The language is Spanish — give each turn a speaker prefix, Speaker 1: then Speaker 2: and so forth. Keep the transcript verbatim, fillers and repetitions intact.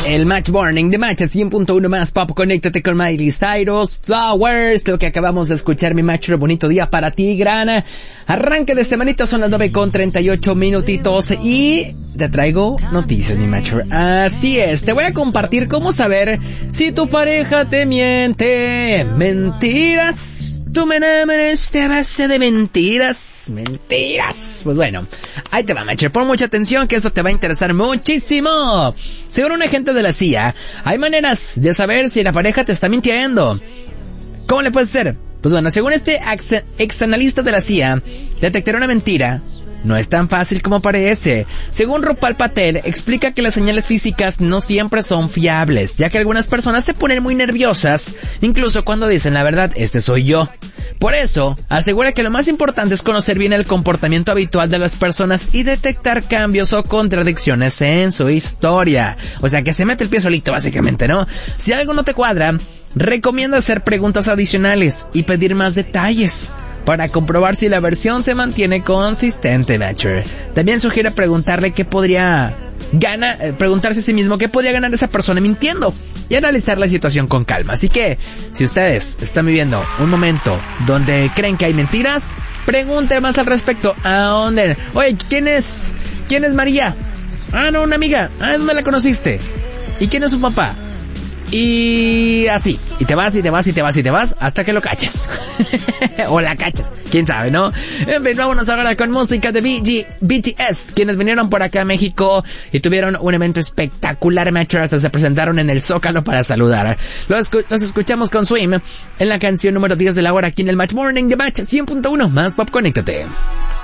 Speaker 1: El Match Morning de Match cien punto uno más pop. Conéctate con Miley Cyrus, Flowers, lo que acabamos de escuchar, mi Matcher. Bonito día para ti, gran arranque de semanita. Son las nueve con treinta y ocho minutitos y te traigo noticias, mi Matcher. Así es, te voy a compartir cómo saber si tu pareja te miente. Mentiras. Tú me enamoraste a base de mentiras, mentiras. Pues bueno, ahí te va, Matcher. Pon mucha atención que eso te va a interesar muchísimo. Según un agente de la C I A, hay maneras de saber si la pareja te está mintiendo. ¿Cómo le puede ser? Pues bueno, según este ex, ex analista de la C I A, detectar una mentira no es tan fácil como parece. Según Rupal Patel, explica que las señales físicas no siempre son fiables, ya que algunas personas se ponen muy nerviosas, incluso cuando dicen la verdad, este soy yo. Por eso, asegura que lo más importante es conocer bien el comportamiento habitual de las personas y detectar cambios o contradicciones en su historia. O sea, que se mete el pie solito, básicamente, ¿no? Si algo no te cuadra, recomienda hacer preguntas adicionales y pedir más detalles para comprobar si la versión se mantiene consistente, Matcher. También sugiere preguntarle qué podría ganar, eh, preguntarse a sí mismo qué podría ganar esa persona mintiendo y analizar la situación con calma. Así que, si ustedes están viviendo un momento donde creen que hay mentiras, pregunten más al respecto. ¿A dónde? Oye, ¿quién es? ¿Quién es María? Ah, no, una amiga. Ah, ¿dónde la conociste? ¿Y quién es su papá? Y así, y te vas, y te vas, y te vas, y te vas, hasta que lo caches. O la cachas, quién sabe, ¿no? En fin, vámonos ahora con música de B G, B T S, quienes vinieron por acá a México y tuvieron un evento espectacular, Matcher, hasta se presentaron en el Zócalo para saludar. Los, los escuchamos con Swim en la canción número diez de la hora aquí en el Match Morning de Match cien punto uno, más pop, conéctate.